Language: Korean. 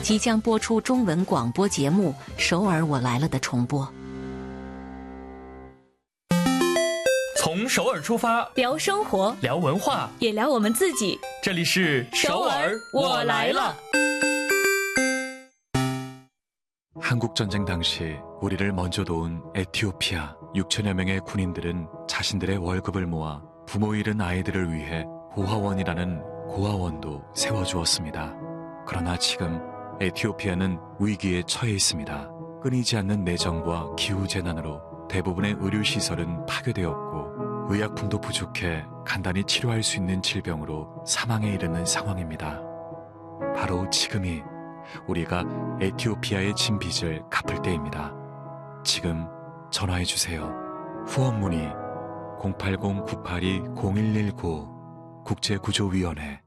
即将播出中文广播节目《首尔我来了》的重播。 从首尔出发， 聊生活， 聊文化， 也聊我们自己。 这里是首尔我来了。 한국전쟁 당시 우리를 먼저 도운 에티오피아 6천여 명의 군인들은 자신들의 월급을 모아 부모 잃은 아이들을 위해 고아원이라는 고아원도 세워주었습니다. 그러나 지금 에티오피아는 위기에 처해 있습니다. 끊이지 않는 내전과 기후재난으로 대부분의 의료시설은 파괴되었고 의약품도 부족해 간단히 치료할 수 있는 질병으로 사망에 이르는 상황입니다. 바로 지금이 우리가 에티오피아의 진 빚을 갚을 때입니다. 지금 전화해주세요. 후원 문의 080-982-0119 국제구조위원회